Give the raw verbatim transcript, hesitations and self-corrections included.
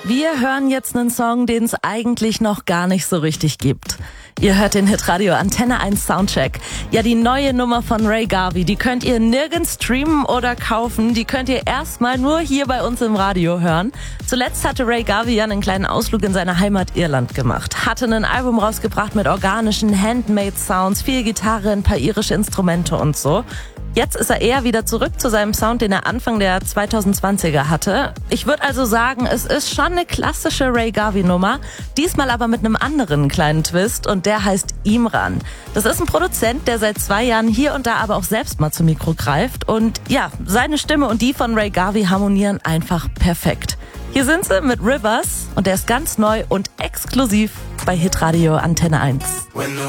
Wir hören jetzt einen Song, den es eigentlich noch gar nicht so richtig gibt. Ihr hört den Hitradio Antenne eins Soundcheck. Ja, die neue Nummer von Ray Garvey, die könnt ihr nirgends streamen oder kaufen. Die könnt ihr erstmal nur hier bei uns im Radio hören. Zuletzt hatte Ray Garvey ja einen kleinen Ausflug in seine Heimat Irland gemacht. Hatte ein Album rausgebracht mit organischen Handmade-Sounds, viel Gitarre, ein paar irische Instrumente und so. Jetzt ist er eher wieder zurück zu seinem Sound, den er Anfang der zweitausendzwanziger hatte. Ich würde also sagen, es ist schon eine klassische Ray Garvey-Nummer, diesmal aber mit einem anderen kleinen Twist und der heißt Imran. Das ist ein Produzent, der seit zwei Jahren hier und da aber auch selbst mal zum Mikro greift und ja, seine Stimme und die von Ray Garvey harmonieren einfach perfekt. Hier sind sie mit Rivers und der ist ganz neu und exklusiv bei Hitradio Antenne eins. When the